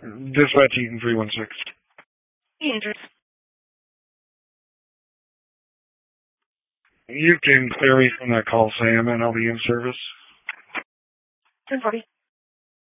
Dispatch Eaton 316. Eaton. You can clear me from that call, Sam, and I'll be in service. 1040.